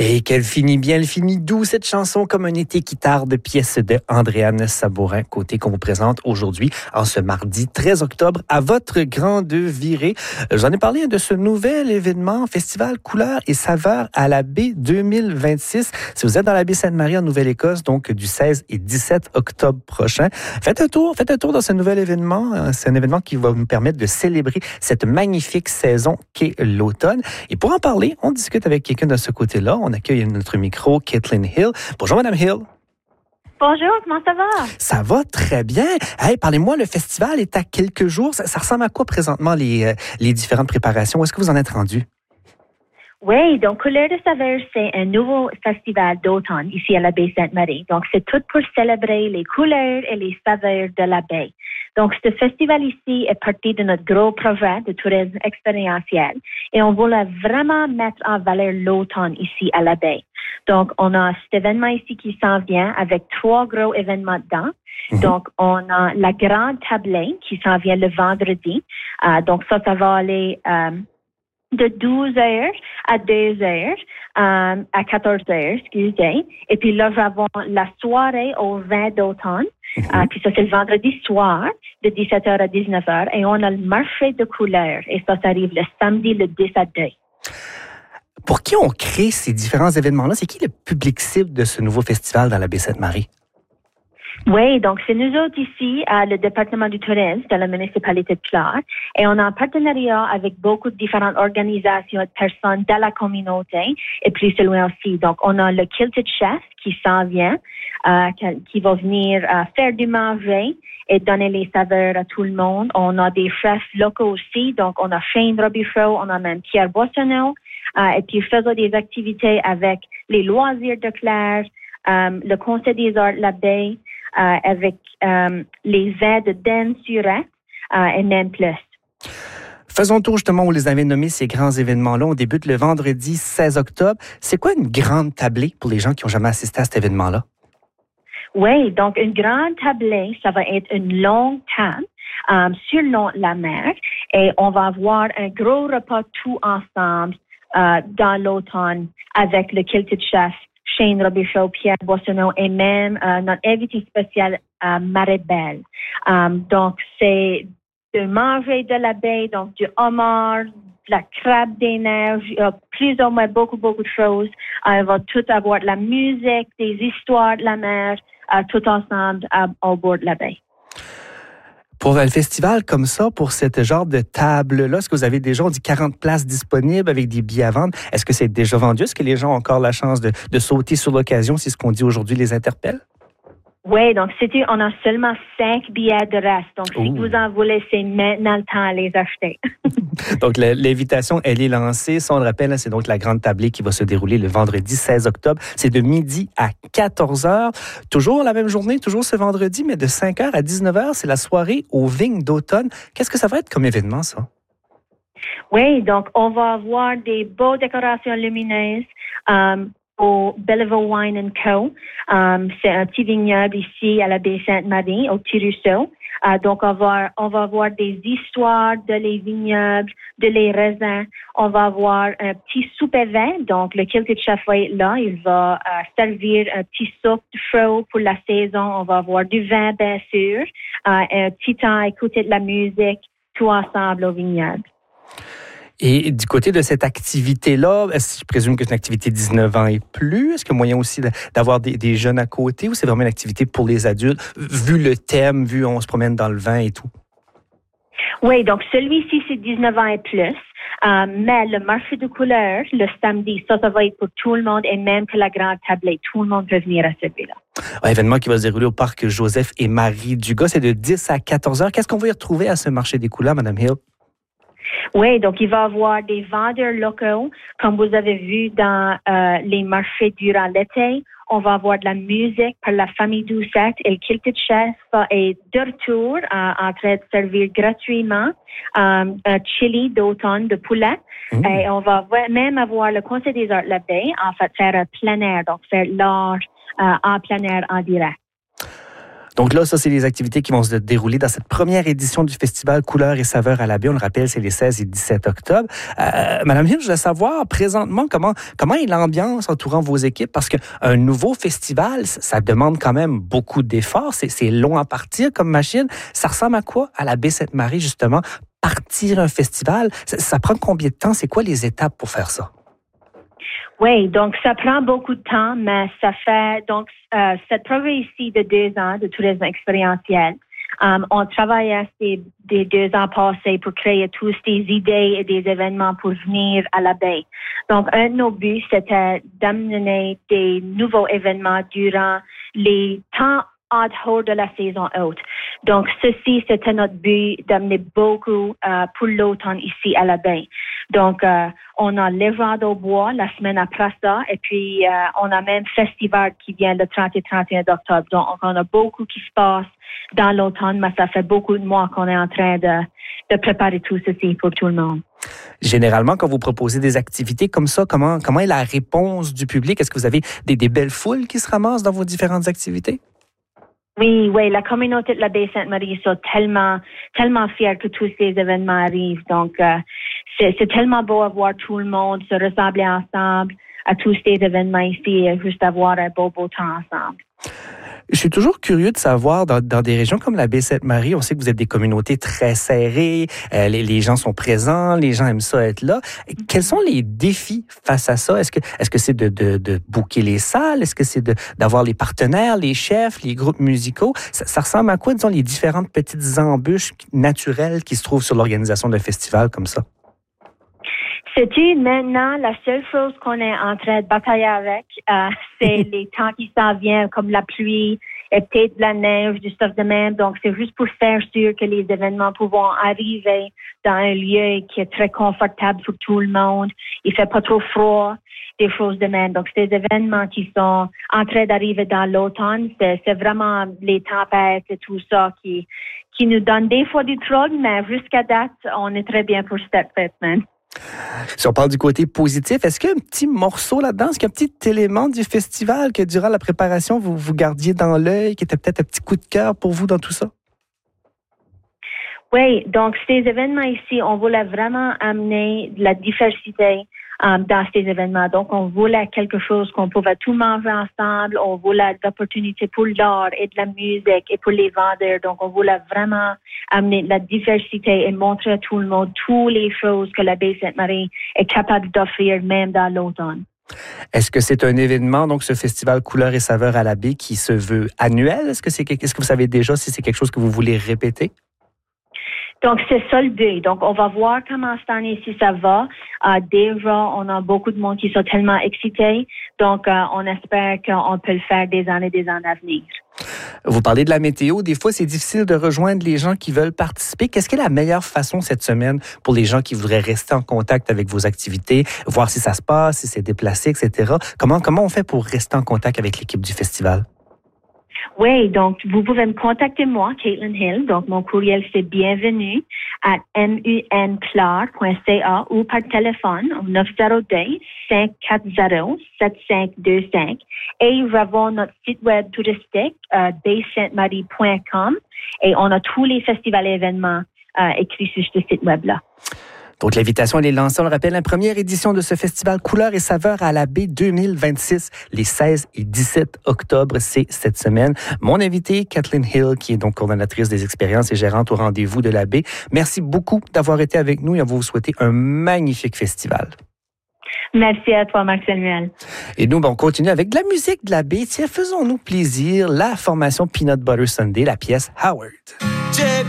Et qu'elle finit bien, elle finit doux, cette chanson, comme un été qui tarde, pièce de Andréane Sabourin, côté qu'on vous présente aujourd'hui, en ce mardi 13 octobre, à votre grande virée. J'en ai parlé de ce nouvel événement, Festival Couleurs et Saveurs à la baie 2026. Si vous êtes dans la baie Sainte-Marie en Nouvelle-Écosse, donc du 16 et 17 octobre prochain, faites un tour dans ce nouvel événement. C'est un événement qui va nous permettre de célébrer cette magnifique saison qu'est l'automne. Et pour en parler, on discute avec quelqu'un de ce côté-là. On accueille notre micro, Caitlin Hill. Bonjour, Madame Hill. Bonjour, comment ça va? Ça va très bien. Hey, parlez-moi, le festival est à quelques jours. Ça ressemble à quoi présentement les différentes préparations? Où est-ce que vous en êtes rendu? Oui, donc Couleurs de Saveurs, c'est un nouveau festival d'automne ici à la baie Sainte-Marie. Donc, c'est tout pour célébrer les couleurs et les saveurs de la baie. Donc, ce festival ici est parti de notre gros projet de tourisme expérientiel et on voulait vraiment mettre en valeur l'automne ici à la baie. Donc, on a cet événement ici qui s'en vient avec 3 gros événements dedans. Donc, on a la grande tablée qui s'en vient le vendredi. Donc, ça va aller de 12 heures à 2 heures, à 14 heures, excusez. Et puis là, nous avons la soirée au vin d'automne. Puis ça, c'est le vendredi soir, de 17h à 19h. Et on a le marché de couleurs. Et ça arrive le samedi, le 10 à 2. Pour qui on crée ces différents événements-là? C'est qui le public cible de ce nouveau festival dans la baie Sainte-Marie? Oui, donc c'est nous autres ici, le département du tourisme de la municipalité de Clare, et on a un partenariat avec beaucoup de différentes organisations de personnes de la communauté, et plus loin aussi. Donc, on a le Kilted Chef qui s'en vient, qui va venir faire du manger et donner les saveurs à tout le monde. On a des chefs locaux aussi, donc on a Shane Robichaud, on a même Pierre Boissonneau, et puis faisons des activités avec les loisirs de Clare, le Conseil des arts de la baie, avec les aides de Dan Surette et même plus. Faisons tour justement où les avez nommés ces grands événements-là. On débute le vendredi 16 octobre. C'est quoi une grande tablée pour les gens qui n'ont jamais assisté à cet événement-là? Oui, donc une grande tablée, ça va être une longue table sur la mer et on va avoir un gros repas tout ensemble dans l'automne avec le Kilted Chef, Shane Robichaud, Pierre Boissonneau et même notre invité spécial, Marie-Belle. Donc, c'est de manger de la baie, donc du homard, de la crabe des neiges, plus ou moins beaucoup de choses. On va tout avoir de la musique, des histoires de la mer, tout ensemble au bord de la baie. Pour un festival comme ça, pour ce genre de table-là, est-ce que vous avez déjà, on dit 40 places disponibles avec des billets à vendre? Est-ce que c'est déjà vendu? Est-ce que les gens ont encore la chance de sauter sur l'occasion si ce qu'on dit aujourd'hui les interpelle? Oui, donc on a seulement 5 billets de reste. Donc, si vous en voulez, c'est maintenant le temps à les acheter. Donc, l'invitation, elle est lancée. Si on le rappelle, c'est donc la grande tablée qui va se dérouler le vendredi 16 octobre. C'est de midi à 14h. Toujours la même journée, toujours ce vendredi, mais de 5h à 19h, c'est la soirée aux vignes d'automne. Qu'est-ce que ça va être comme événement, ça? Oui, donc on va avoir des beaux décorations lumineuses au Belleville Wine & Co. C'est un petit vignoble ici à la baie Sainte-Marie, au Petit-Ruisseau. Donc, on va avoir des histoires de les vignobles, de les raisins. On va avoir un petit souper vin. Donc, le Kilted Chef va être là. Il va servir un petit soupe chaud pour la saison. On va avoir du vin, bien sûr. Un petit temps à écouter de la musique, tout ensemble au vignoble. Et du côté de cette activité-là, je présume que c'est une activité 19 ans et plus. Est-ce qu'il y a moyen aussi d'avoir des jeunes à côté ou c'est vraiment une activité pour les adultes, vu le thème, vu on se promène dans le vin et tout? Oui, donc celui-ci, c'est 19 ans et plus. Mais le marché de couleurs, le samedi, ça va être pour tout le monde et même que la grande tablée. Tout le monde peut venir à celui-là. Un événement qui va se dérouler au parc Joseph et Marie Dugas. C'est de 10 à 14 heures. Qu'est-ce qu'on va y retrouver à ce marché des couleurs, Mme Hill? Oui, donc il va y avoir des vendeurs locaux, comme vous avez vu dans les marchés durant l'été. On va avoir de la musique par la famille Doucette et le Kilted Chef est de retour en train de servir gratuitement un chili d'automne de poulet. Et on va même avoir le Conseil des arts de la baie, en fait, faire un plein air, donc faire l'art en plein air en direct. Donc là, ça, c'est les activités qui vont se dérouler dans cette première édition du festival Couleurs et saveurs à la baie. On le rappelle, c'est les 16 et 17 octobre. Madame Hill, je voulais savoir présentement comment est l'ambiance entourant vos équipes, parce qu'un nouveau festival, ça demande quand même beaucoup d'efforts. C'est long à partir comme machine. Ça ressemble à quoi à la baie Sainte-Marie, justement? Partir un festival, ça prend combien de temps? C'est quoi les étapes pour faire ça? Oui, donc ça prend beaucoup de temps, mais ça fait donc cette projet ici de 2 ans de tourisme expérientiel. On travaillait des 2 ans passés pour créer tous des idées et des événements pour venir à la baie. Donc, un de nos buts, c'était d'amener des nouveaux événements durant les temps hors de la saison haute. Donc, ceci, c'était notre but d'amener beaucoup pour l'automne ici à la baie. Donc, on a l'Évrard au bois la semaine après ça, et puis on a même Festival qui vient le 30 et 31 d'octobre. Donc, on a beaucoup qui se passe dans l'automne, mais ça fait beaucoup de mois qu'on est en train de préparer tout ceci pour tout le monde. Généralement, quand vous proposez des activités comme ça, comment est la réponse du public? Est-ce que vous avez des belles foules qui se ramassent dans vos différentes activités? Oui, la communauté de la baie Sainte-Marie sont tellement fiers que tous ces événements arrivent. Donc, c'est tellement beau à voir tout le monde se ressembler ensemble à tous ces événements ici et juste avoir un beau temps ensemble. Je suis toujours curieux de savoir, dans des régions comme la baie Sainte-Marie, on sait que vous êtes des communautés très serrées, les gens sont présents, les gens aiment ça être là. Quels sont les défis face à ça? Est-ce que c'est de booker les salles? Est-ce que c'est d'avoir les partenaires, les chefs, les groupes musicaux? Ça ressemble à quoi, disons, les différentes petites embûches naturelles qui se trouvent sur l'organisation d'un festival comme ça? C'est maintenant la seule chose qu'on est en train de batailler avec, c'est les temps qui s'en viennent, comme la pluie et peut-être la neige, du stuff de même. Donc, c'est juste pour faire sûr que les événements pourront arriver dans un lieu qui est très confortable pour tout le monde. Il fait pas trop froid, des choses de même. Donc, ces événements qui sont en train d'arriver dans l'automne, c'est vraiment les tempêtes et tout ça qui nous donnent des fois du trouble, mais jusqu'à date, on est très bien pour cette fête, man. Si on parle du côté positif, est-ce qu'il y a un petit morceau là-dedans, est-ce qu'il y a un petit élément du festival que durant la préparation, vous gardiez dans l'œil, qui était peut-être un petit coup de cœur pour vous dans tout ça? Oui, donc ces événements ici, on voulait vraiment amener de la diversité dans ces événements. Donc, on voulait quelque chose qu'on pouvait tout manger ensemble. On voulait de l'opportunité pour l'art et de la musique et pour les vendeurs. Donc, on voulait vraiment amener de la diversité et montrer à tout le monde toutes les choses que la baie Sainte-Marie est capable d'offrir, même dans l'automne. Est-ce que c'est un événement, donc ce festival Couleurs et saveurs à la baie, qui se veut annuel? Est-ce que vous savez déjà si c'est quelque chose que vous voulez répéter? Donc, c'est ça le but. Donc, on va voir comment cette année, si ça va. Déjà, on a beaucoup de monde qui sont tellement excités. Donc, on espère qu'on peut le faire des années à venir. Vous parlez de la météo. Des fois, c'est difficile de rejoindre les gens qui veulent participer. Qu'est-ce qui est la meilleure façon cette semaine pour les gens qui voudraient rester en contact avec vos activités, voir si ça se passe, si c'est déplacé, etc.? Comment on fait pour rester en contact avec l'équipe du festival? Oui, donc vous pouvez me contacter moi, Caitlin Hill. Donc mon courriel c'est bienvenue@munclar.ca ou par téléphone au 902-540-7525 et revoir notre site web touristique baie-sainte-marie.com et on a tous les festivals et événements écrits sur ce site web-là. Donc, l'invitation, elle est lancée, on le rappelle, la première édition de ce festival Couleurs et saveurs à la baie 2026, les 16 et 17 octobre, c'est cette semaine. Mon invité, Kathleen Hill, qui est donc coordonnatrice des expériences et gérante au rendez-vous de la baie. Merci beaucoup d'avoir été avec nous et on va vous souhaiter un magnifique festival. Merci à toi, Marc-Samuel. Et nous, on continue avec de la musique de la baie. Tiens, faisons-nous plaisir. La formation Peanut Butter Sunday, la pièce Howard.